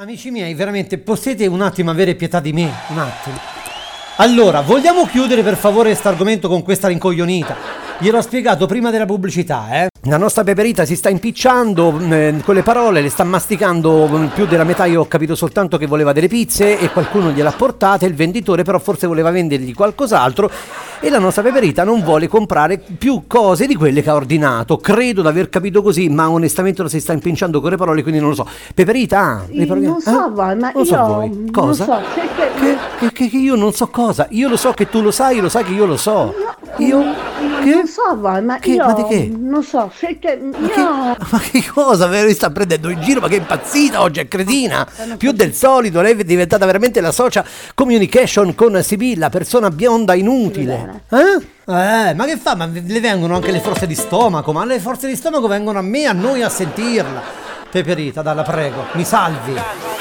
Amici miei, veramente, potete un attimo avere pietà di me? Un attimo. Allora, vogliamo chiudere per favore questo argomento con questa rincoglionita? Gliel'ho spiegato prima della pubblicità, La nostra Peperita si sta impicciando con le parole, le sta masticando più della metà. Io ho capito soltanto che voleva delle pizze e qualcuno gliel'ha portate, il venditore però forse voleva vendergli qualcos'altro e la nostra Peperita non vuole comprare più cose di quelle che ha ordinato. Credo di aver capito così, ma onestamente lo si sta impicciando con le parole, quindi non lo so. Peperita? Non so voi, ma non so io voi. Cosa? non so, Che io non so cosa. Io lo so che tu lo sai che io lo so. Io? Che? non so voi, ma io Ma di che? non so, Ma che cosa? Mi sta prendendo in giro? Ma che impazzita oggi, è cretina! Più del solito, lei è diventata veramente la socia communication con Sibilla, persona bionda inutile. Ma che fa? Ma le vengono anche le forze di stomaco? Ma le forze di stomaco vengono a me, a noi a sentirla. Peperita, dalla prego, mi salvi.